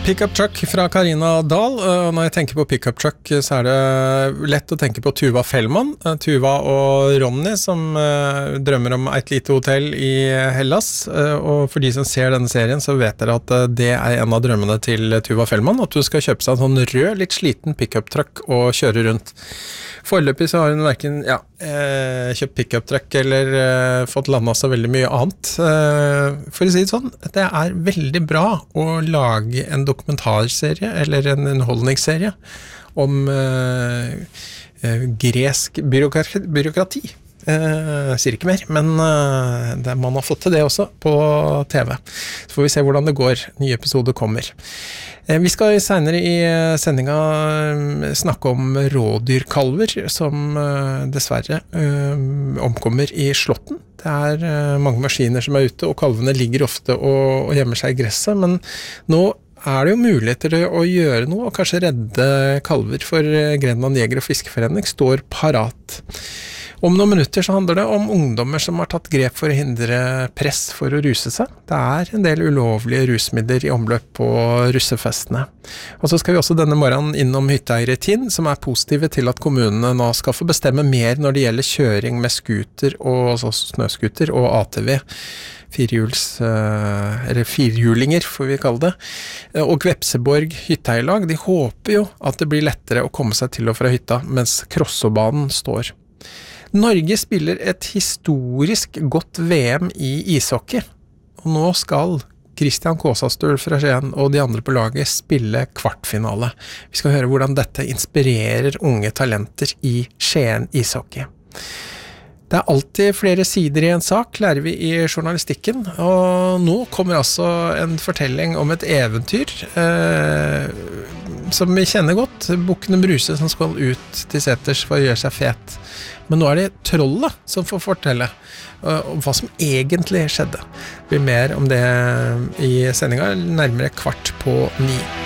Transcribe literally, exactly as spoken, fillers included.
Pickup Truck fra Karina Dahl. Når jeg tenker på Pickup Truck, så er det lett å tenke på Tuva Fellmann. Tuva og Ronny som drømmer om et lite hotell i Hellas. Og for de som ser denne serien, så vet dere at det er en av drømmene til Tuva Fellmann, at du skal kjøpe seg en sånn rød, litt sliten Pickup Truck og kjøre rundt. Foreløpig så har hun hverken ja, eh, kjøpt pickup truck eller eh, fått landet så veldig mye annet. Eh, for å si det sånn, det er veldig bra å lage en dokumentarserie eller en underholdningsserie om eh, eh, gresk byråkrati. byråkrati. Eh, sier ikke mer, men eh, det, man har fått til det også på T V. Så får vi se hvordan det går. Nye episoder kommer. Eh, vi skal senere i sendinga eh, snakke om rådyrkalver som eh, dessverre eh, omkommer i slåtten. Det er eh, mange maskiner som er ute, og kalvene ligger ofte og, og gjemmer seg i gresset, men nå er det jo muligheter til å gjøre noe, og kanskje redde kalver, for Grenland Jeger- og Fiskeforening står parat. Om noen minutter så handler det om ungdommer som har tatt grep for å hindre press for å ruse seg. Det er en del ulovlige rusmidler i omløp på russefestene. Og så skal vi også denne morgenen innom hytteeiere i Tinn, som er positive til at kommunene nå skal få bestemme mer når det gjelder kjøring med skuter, og altså snøskuter og A T V. Firehjuls, eller firhjulinger får vi kalle det. Og Kvepseborg hytteeierlag, de håper jo at det blir lettere å komme seg til og fra hytta, mens Krossobanen står. Norge spiller et historisk godt V M i ishockey, og nå skal Christian Kåsastøl fra Skien og de andre på laget spille kvartfinale. Vi skal høre hvordan dette inspirerer unge talenter i Skien ishockey. Det er alltid flere sider i en sak, lærer vi i journalistikken, og nå kommer altså en fortelling om et eventyr eh, som vi kjenner godt, Bukkene Bruse som skal ut til seters for å gjøre seg fet. Men nå er det trollet som får fortelle uh, om hva som egentlig skjedde. Det blir mer om det i sendinga, nærmere kvart på ni.